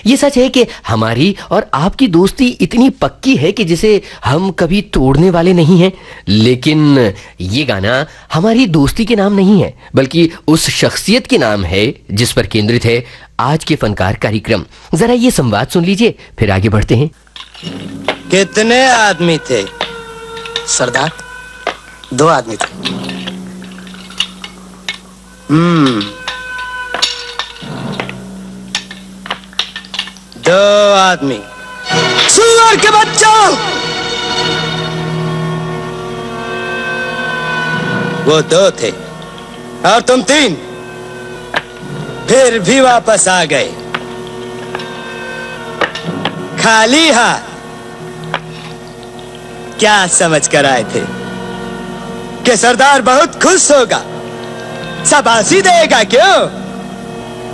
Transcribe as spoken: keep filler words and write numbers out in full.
ये सच है कि हमारी और आपकी दोस्ती इतनी पक्की है कि जिसे हम कभी तोड़ने वाले नहीं हैं। लेकिन ये गाना हमारी दोस्ती के नाम नहीं है, बल्कि उस शख्सियत के नाम है जिस पर केंद्रित है आज के फनकार कार्यक्रम। जरा ये संवाद सुन लीजिए, फिर आगे बढ़ते हैं। कितने आदमी थे सरदार? दो आदमी थे। हम्म दो आदमी। सुअर के बच्चों, वो दो थे और तुम तीन, फिर भी वापस आ गए खाली हाथ। क्या समझ कर आए थे कि सरदार बहुत खुश होगा, शाबाशी देगा? क्यों?